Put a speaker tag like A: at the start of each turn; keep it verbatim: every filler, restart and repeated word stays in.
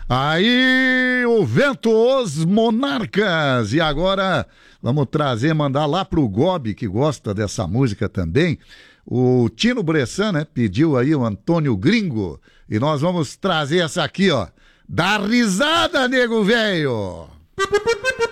A: Aí, o vento, os Monarcas. E agora vamos trazer, mandar lá pro Gobi, que gosta dessa música também. O Tino Bressan, né? Pediu aí o Antônio Gringo. E nós vamos trazer essa aqui, ó. Dá risada, nego velho!